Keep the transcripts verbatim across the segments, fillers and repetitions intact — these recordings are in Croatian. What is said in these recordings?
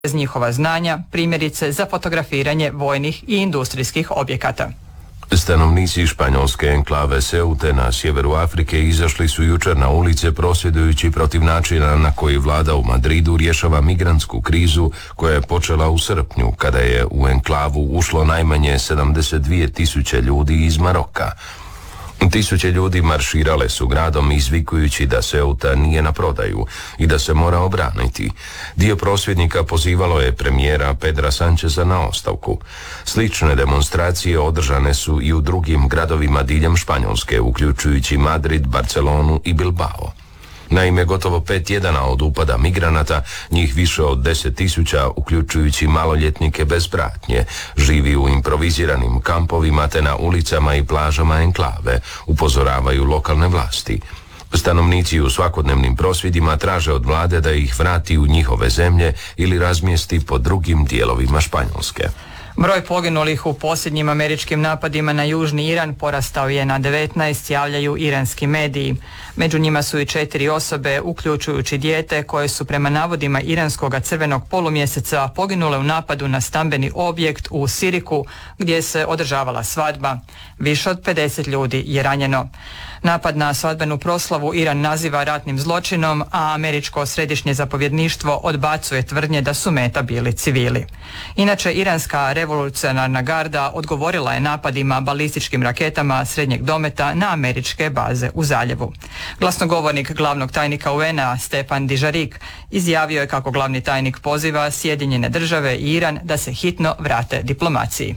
bez njihova znanja, primjerice za fotografiranje vojnih i industrijskih objekata. Stanovnici španjolske enklave Seute na sjeveru Afrike izašli su jučer na ulice prosvjedujući protiv načina na koji vlada u Madridu rješava migrantsku krizu koja je počela u srpnju kada je u enklavu ušlo najmanje sedamdeset dvije tisuće ljudi iz Maroka. Tisuće ljudi marširale su gradom izvikujući da Ceuta nije na prodaju i da se mora obraniti. Dio prosvjednika pozivalo je premijera Pedra Sancheza na ostavku. Slične demonstracije održane su i u drugim gradovima diljem Španjolske, uključujući Madrid, Barcelonu i Bilbao. Naime, gotovo pet tjedana od upada migranata, njih više od deset tisuća, uključujući maloljetnike bez pratnje, živi u improviziranim kampovima te na ulicama i plažama enklave, upozoravaju lokalne vlasti. Stanovnici u svakodnevnim prosvjedima traže od vlade da ih vrati u njihove zemlje ili razmjesti po drugim dijelovima Španjolske. Broj poginulih u posljednjim američkim napadima na južni Iran porastao je na devetnaest, javljaju iranski mediji. Među njima su i četiri osobe, uključujući dijete, koje su prema navodima iranskog crvenog polumjeseca poginule u napadu na stambeni objekt u Siriku gdje se održavala svadba. Više od pedeset ljudi je ranjeno. Napad na svadbenu proslavu Iran naziva ratnim zločinom, a američko središnje zapovjedništvo odbacuje tvrdnje da su meta bili civili. Inače, iranska revolucionarna garda odgovorila je napadima balističkim raketama srednjeg dometa na američke baze u zaljevu. Glasnogovornik glavnog tajnika U N A Stefan Dujarric izjavio je kako glavni tajnik poziva Sjedinjene države i Iran da se hitno vrate diplomaciji.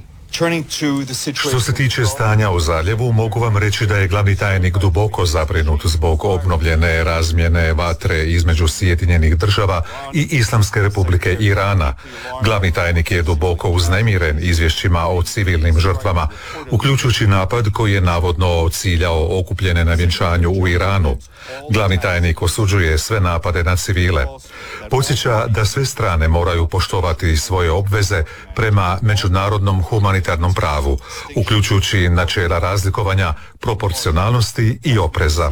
Što se tiče stanja u zaljevu, mogu vam reći da je glavni tajnik duboko zabrinut zbog obnovljene razmjene vatre između Sjedinjenih država i Islamske republike Irana. Glavni tajnik je duboko uznemiren izvješćima o civilnim žrtvama, uključujući napad koji je navodno ciljao okupljene na vjenčanju u Iranu. Glavni tajnik osuđuje sve napade na civile. Podsjeća da sve strane moraju poštovati svoje obveze prema međunarodnom humanitarnom pravu, uključujući načela razlikovanja, proporcionalnosti i opreza.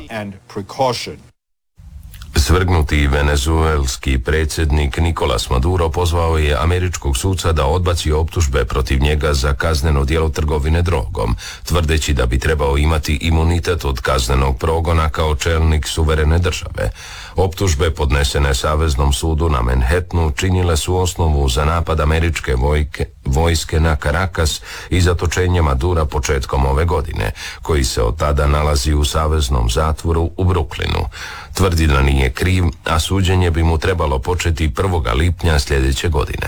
Svrgnuti venezuelski predsjednik Nicolas Maduro pozvao je američkog suca da odbaci optužbe protiv njega za kazneno djelo trgovine drogom, tvrdeći da bi trebao imati imunitet od kaznenog progona kao čelnik suverene države. Optužbe podnesene Saveznom sudu na Manhattanu činile su osnovu za napad američke vojke, vojske na Caracas i zatočenje Madura početkom ove godine, koji se od tada nalazi u saveznom zatvoru u Brooklynu. Tvrdi da nije kriv, a suđenje bi mu trebalo početi prvog lipnja sljedeće godine.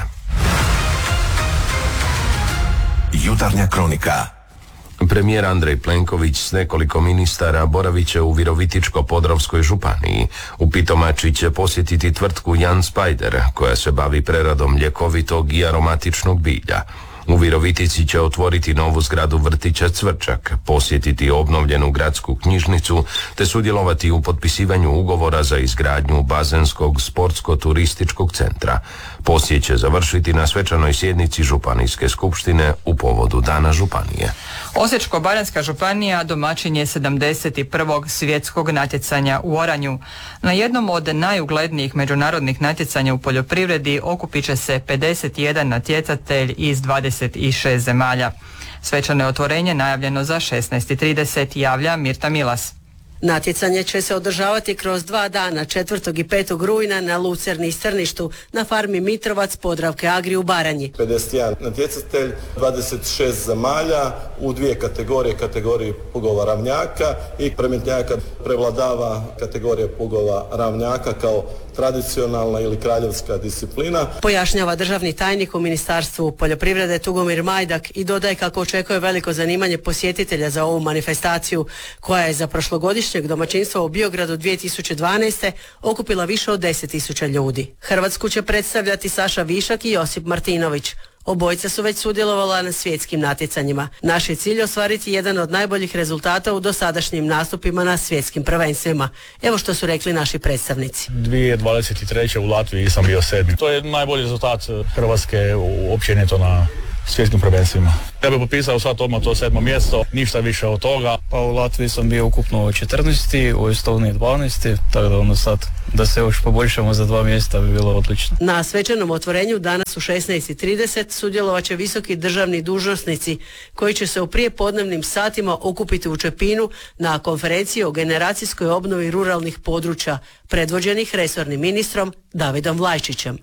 Jutarnja kronika. Premijer Andrej Plenković s nekoliko ministara boravit će u Virovitičko-podravskoj županiji. U Pitomači će posjetiti tvrtku Jan Spider, koja se bavi preradom ljekovitog i aromatičnog bilja. U Virovitici će otvoriti novu zgradu vrtića Cvrčak, posjetiti obnovljenu gradsku knjižnicu te sudjelovati u potpisivanju ugovora za izgradnju bazenskog sportsko-turističkog centra. Posjet će završiti na svečanoj sjednici Županijske skupštine u povodu Dana županije. Osječko-baranjska županija domaćin je sedamdeset prvog svjetskog natjecanja u oranju. Na jednom od najuglednijih međunarodnih natjecanja u poljoprivredi okupit će se pedeset jedan natjecatelj iz dvadeset šest zemalja. Svečano je otvorenje najavljeno za šesnaest i trideset, javlja Mirta Milas. Natjecanje će se održavati kroz dva dana, četvrtog i petog rujna na Lucerni i Strništu, na farmi Mitrovac Podravke Agri u Baranji. pedeset jedan natjecatelj, dvadeset šest zemalja u dvije kategorije, kategoriji plugova ravnjaka i premetnjaka. Prevladava kategorija plugova ravnjaka kao tradicionalna ili kraljevska disciplina. Pojašnjava državni tajnik u Ministarstvu poljoprivrede Tugomir Majdak i dodaje kako očekuje veliko zanimanje posjetitelja za ovu manifestaciju koja je za prošlogodišnjeg domaćinstva u Biogradu dvije tisuće dvanaeste okupila više od deset tisuća ljudi. Hrvatsku će predstavljati Saša Višak i Josip Martinović. Obojica su već sudjelovala na svjetskim natjecanjima. Naš je cilj ostvariti jedan od najboljih rezultata u dosadašnjim nastupima na svjetskim prvenstvima. Evo što su rekli naši predstavnici. dvije tisuće dvadeset treće u Latviji sam bio sedmi. To je najbolji rezultat Hrvatske općenito na svjetskim prvenstvima. Ja bih popisao sad odmah to sedmo mjesto, ništa više od toga. Pa u Latviji sam bio ukupno četrnaesti, u Estoniji dvanaesti, tako da ono sad da se još poboljšamo za dva mjesta bi bilo odlično. Na svečanom otvorenju danas u šesnaest i trideset sudjelovat će visoki državni dužnosnici koji će se u prijepodnevnim satima okupiti u Čepinu na konferenciji o generacijskoj obnovi ruralnih područja predvođenih resornim ministrom Davidom Vlajčićem.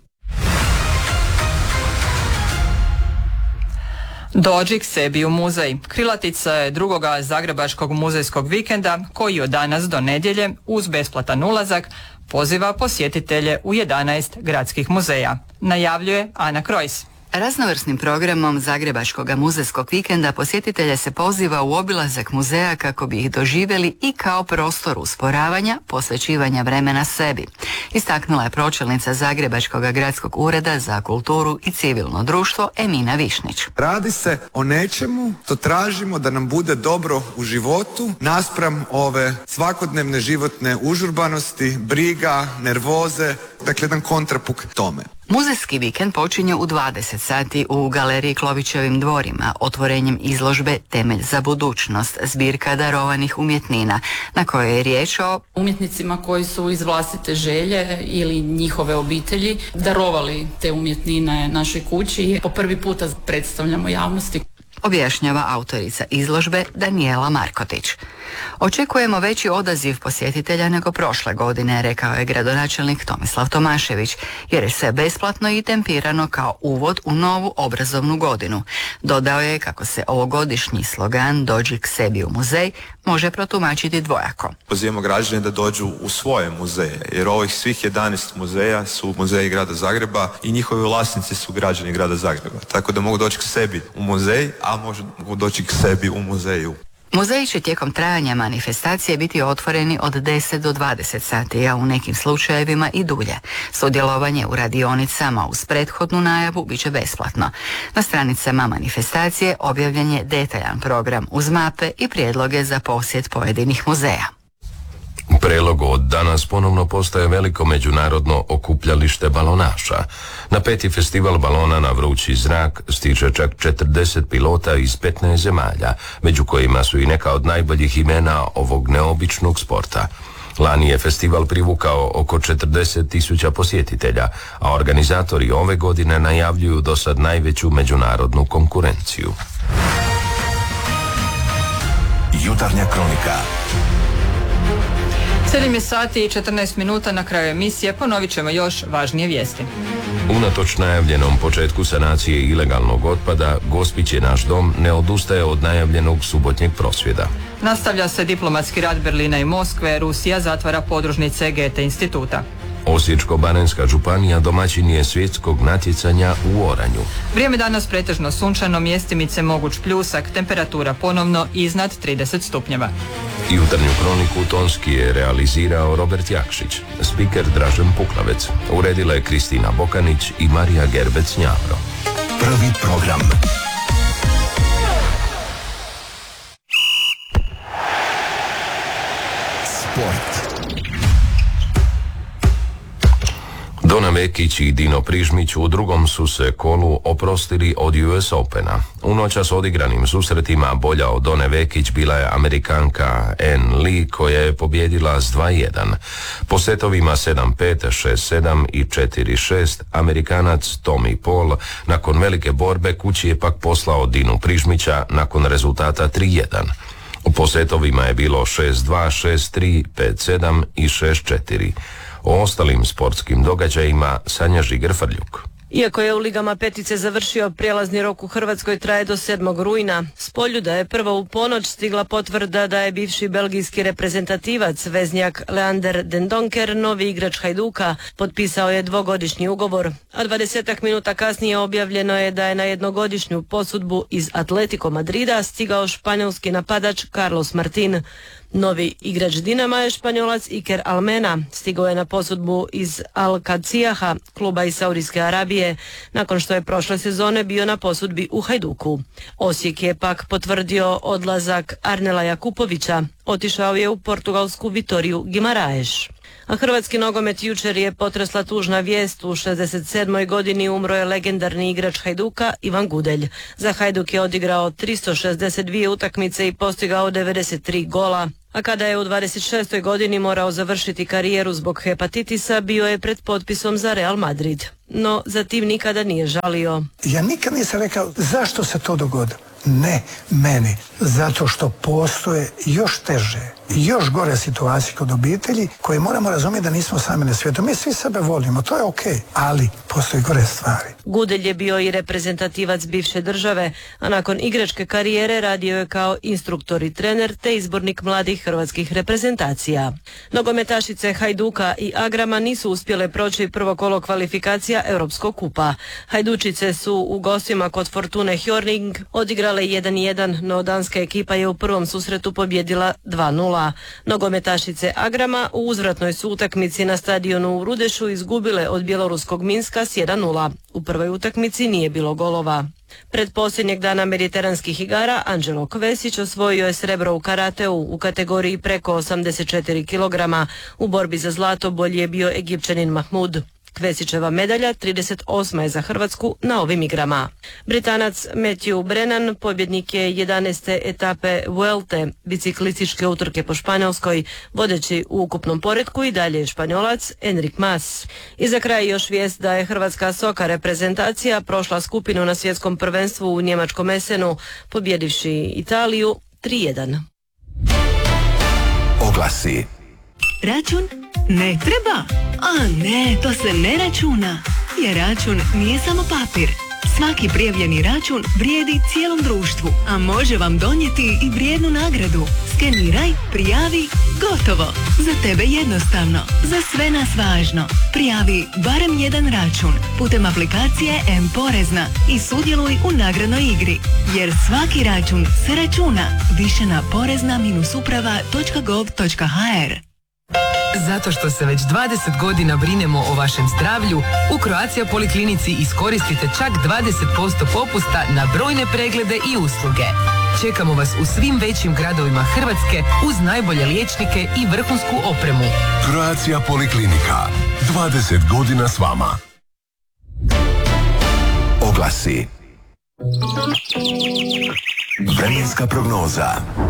Dođi k sebi u muzej. Krilatica je drugoga zagrebačkog muzejskog vikenda koji od danas do nedjelje uz besplatan ulazak poziva posjetitelje u jedanaest gradskih muzeja. Najavljuje Ana Krojs. Raznovrsnim programom Zagrebačkog muzejskog vikenda posjetitelje se poziva u obilazak muzeja kako bi ih doživjeli i kao prostor usporavanja, posvećivanja vremena sebi. Istaknula je pročelnica Zagrebačkog gradskog ureda za kulturu i civilno društvo Emina Višnić. Radi se o nečemu što tražimo da nam bude dobro u životu naspram ove svakodnevne životne užurbanosti, briga, nervoze, dakle jedan kontrapunkt tome. Muzejski vikend počinje u dvadeset sati u galeriji Klovićevim dvorima, otvorenjem izložbe Temelj za budućnost, zbirka darovanih umjetnina, na kojoj je riječ o umjetnicima koji su iz vlastite želje ili njihove obitelji darovali te umjetnine našoj kući. Po prvi puta predstavljamo javnosti. Objašnjava autorica izložbe Danijela Markotić. Očekujemo veći odaziv posjetitelja nego prošle godine, rekao je gradonačelnik Tomislav Tomašević, jer je sve besplatno i tempirano kao uvod u novu obrazovnu godinu. Dodao je kako se ovogodišnji slogan Dođi k sebi u muzej može protumačiti dvojako. Pozivamo građane da dođu u svoje muzeje, jer ovih svih jedanaest muzeja su muzeji grada Zagreba i njihovi vlasnici su građani grada Zagreba. Tako da mogu doći k sebi u muzej, a mogu doći k sebi u muzeju. Muzeji će tijekom trajanja manifestacije biti otvoreni od deset do dvadeset sati, a u nekim slučajevima i dulje. Sudjelovanje u radionicama uz prethodnu najavu bit će besplatno. Na stranicama manifestacije objavljen je detaljan program uz mape i prijedloge za posjet pojedinih muzeja. Prelog od danas ponovno postaje veliko međunarodno okupljalište balonaša. Na peti festival balona na vrući zrak stiže čak četrdeset pilota iz petnaest zemalja, među kojima su i neka od najboljih imena ovog neobičnog sporta. Lani je festival privukao oko četrdeset tisuća posjetitelja, a organizatori ove godine najavljuju do sad najveću međunarodnu konkurenciju. Jutarnja kronika. sedam je sati i četrnaest minuta na kraju emisije, ponovit ćemo još važnije vijesti. Unatoč najavljenom početku sanacije ilegalnog otpada, Gospić je naš dom ne odustaje od najavljenog subotnjeg prosvjeda. Nastavlja se diplomatski rad Berlina i Moskve, Rusija zatvara podružnice Goethe instituta. Osječko-baranjska županija domaćin je svjetskog natjecanja u oranju. Vrijeme danas pretežno sunčano, mjestimice moguć pljusak, temperatura ponovno iznad trideset stupnjeva. Jutarnju kroniku tonski je realizirao Robert Jakšić, spiker Dražen Puklavec, uredila je Kristina Bokanić i Marija Gerbec-Njavro. Prvi program. Sport. Dona Vekić i Dino Prižmić u drugom su se kolu oprostili od U S Opena. U noćas odigranim susretima bolja od Done Vekić bila je Amerikanka Ann Lee koja je pobjedila s dva jedan. Po setovima sedam pet, šest sedam i četiri šest Amerikanac Tommy Paul nakon velike borbe kući je pak poslao Dinu Prižmića nakon rezultata tri jedan. Po setovima je bilo šest dva, šest tri, pet sedam i šest četiri. O ostalim sportskim događajima Sanja Žiger-Frljuk. Iako je u ligama petice završio, prijelazni rok u Hrvatskoj traje do sedmog rujna. S Poljuda je prvo u ponoć stigla potvrda da je bivši belgijski reprezentativac veznjak Leander Dendonker, novi igrač Hajduka, potpisao je dvogodišnji ugovor, a dvadesetak minuta kasnije objavljeno je da je na jednogodišnju posudbu iz Atletico Madrida stigao španjolski napadač Carlos Martin. Novi igrač Dinama je Španjolac Iker Almena, stigao je na posudbu iz Al-Kacijaha, kluba iz Saudijske Arabije, nakon što je prošle sezone bio na posudbi u Hajduku. Osijek je pak potvrdio odlazak Arnela Jakupovića, otišao je u portugalsku Vitoriju Guimaraes. A hrvatski nogomet jučer je potresla tužna vijest. U šezdeset sedmoj godini umro je legendarni igrač Hajduka Ivan Gudelj. Za Hajduk je odigrao tristo šezdeset dvije utakmice i postigao devedeset tri gola. A kada je u dvadeset šestoj godini morao završiti karijeru zbog hepatitisa, bio je pred potpisom za Real Madrid. No, za tim nikada nije žalio. Ja nikad nisam rekao zašto se to dogodilo. Ne meni, zato što postoje još teže, još gore situacije kod obitelji koje moramo razumjeti da nismo sami na svijetu. Mi svi sebe volimo, to je ok, ali postoje gore stvari. Gudelj je bio i reprezentativac bivše države, a nakon igračke karijere radio je kao instruktor i trener te izbornik mladih hrvatskih reprezentacija. Nogometašice Hajduka i Agrama nisu uspjele proći prvo kolo kvalifikacija Europskog kupa. Hajdučice su u gostima kod Fortune Hjorring odigrale jedan jedan, no danska ekipa je u prvom susretu pobjedila dva nula. Nogometašice Agrama u uzvratnoj su utakmici na stadionu u Rudešu izgubile od bjeloruskog Minska s jedan nula. U prvoj utakmici nije bilo golova. Pred posljednjeg dana mediteranskih igara Anđelo Kvesić osvojio je srebro u karateu u kategoriji preko osamdeset četiri kilograma. U borbi za zlato bolji je bio Egipćanin Mahmud. Kvesićeva medalja trideset osma je za Hrvatsku na ovim igrama. Britanac Matthew Brennan pobjednik je jedanaeste etape Vuelte, biciklističke utrke po Španjolskoj, vodeći u ukupnom poretku i dalje je Španjolac Enric Mas. I za kraj još vijest da je hrvatska soka reprezentacija prošla skupinu na svjetskom prvenstvu u njemačkom Essenu, pobjedivši Italiju tri jedan. Oglasi. Račun? Ne treba. A ne, to se ne računa. Jer račun nije samo papir. Svaki prijavljeni račun vrijedi cijelom društvu, a može vam donijeti i vrijednu nagradu. Skeniraj, prijavi, gotovo. Za tebe jednostavno, za sve nas važno. Prijavi barem jedan račun putem aplikacije M-Porezna i sudjeluj u nagradnoj igri. Jer svaki račun se računa. Više na porezna uprava točka gov točka ha er. Zato što se već dvadeset godina brinemo o vašem zdravlju, u Croatia Poliklinici iskoristite čak dvadeset posto popusta na brojne preglede i usluge. Čekamo vas u svim većim gradovima Hrvatske uz najbolje liječnike i vrhunsku opremu. Croatia Poliklinika. dvadeset godina s vama. Oglasi. Vremenska prognoza.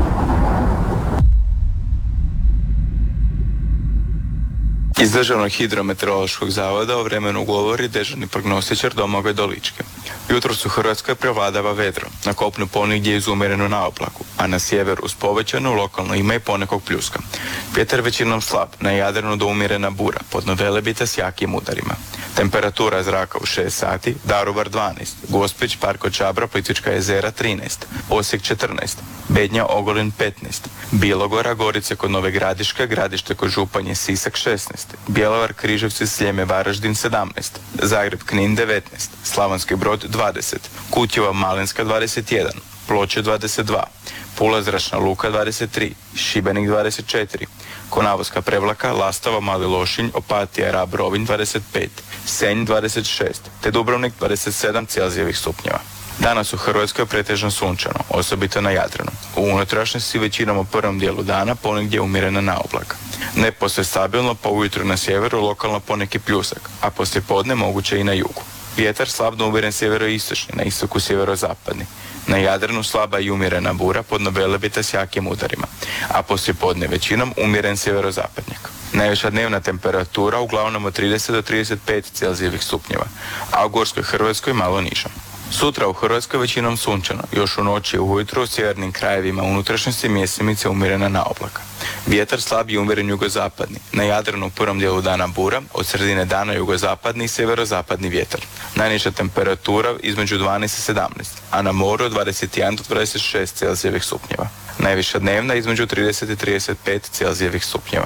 Iz Državnog hidrometeorološkog zavoda o vremenu govori dežurni prognostičar Domagoj Dolički. Jutros u Hrvatskoj prevladava vedro, na kopnu ponegdje uz umjerenu naoplaku, a na sjeveru uz povećanu lokalno ima i ponekog pljuska. Vjetar većinom slab, na Jadranu do umjerena bura, podno Velebita s jakim udarima. Temperatura zraka u šest sati, Daruvar dvanaest, Gospić, Parko Čabra, Plitvička jezera trinaest, Osijek četrnaest, Bednja, Ogulin petnaest, Bilogora, Gorice kod Nove Gradiške, Gradište kod Županje, Sisak šesnaest, Bjelovar, Križevci, Sljeme, Varaždin sedamnaest, Zagreb, Knin devetnaest, Slavonski Brod dvadeset, Kutjeva, Malinska dvadeset jedan, Ploče dvadeset dva, Pula, Zračna luka dvadeset tri, Šibenik dvadeset četiri, Konavoska Prevlaka, Lastava, Mali Lošinj, Opatija, Rab, Rovinj dvadeset pet, Senj dvadeset šest, te Dubrovnik dvadeset sedam Celzijevih stupnjeva. Danas u Hrvatskoj pretežno sunčano, osobito na Jadranu. U unutrašnjosti većinom u prvom dijelu dana ponegdje umjerena naoblaka. Ne posve stabilno, pa ujutro na sjeveru lokalno poneki pljusak, a poslije podne moguće i na jugu. Vjetar slabno umjeren sjeveroistočni, na istoku sjeverozapadni. Na Jadranu slaba i umjerena bura pod Velebita s jakim udarima, a poslije podne većinom umjeren sjeverozapadnjak. Najviša dnevna temperatura uglavnom od trideset do trideset pet Celzijevih stupnjeva, a u Gorskoj Hrvatskoj malo niža. Sutra u Hrvatskoj većinom sunčano, još u noći i ujutro u sjevernim krajevima unutrašnjosti mjesemice umjerena naoblaka. Vjetar slab i umjeren jugozapadni, na Jadranu u prvom dijelu dana bura, od sredine dana jugozapadni i sjeverozapadni vjetar. Najniža temperatura između dvanaest i sedamnaest, a na moru od dvadeset jedan do dvadeset šest Celzijevih stupnjeva. Najviša dnevna između trideset i trideset pet Celzijevih stupnjeva.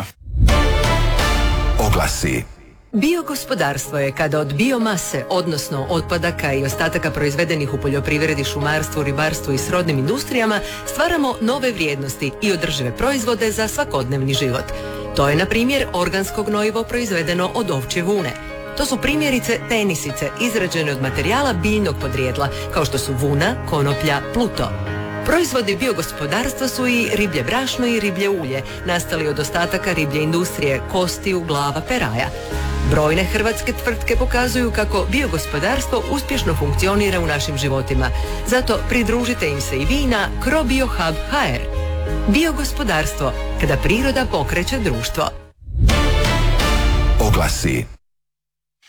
Oglasi. Biogospodarstvo je kada od biomase, odnosno otpadaka i ostataka proizvedenih u poljoprivredi, šumarstvu, ribarstvu i srodnim industrijama, stvaramo nove vrijednosti i održive proizvode za svakodnevni život. To je, na primjer, organsko gnojivo proizvedeno od ovčje vune. To su primjerice tenisice izrađene od materijala biljnog podrijetla, kao što su vuna, konoplja, pluto. Proizvodi biogospodarstva su i riblje brašno i riblje ulje, nastali od ostataka riblje industrije, kostiju, glava, peraja. Brojne hrvatske tvrtke pokazuju kako biogospodarstvo uspješno funkcionira u našim životima. Zato pridružite im se i vi na CroBioHub H R. Biogospodarstvo, kada priroda pokreće društvo. Oglasi.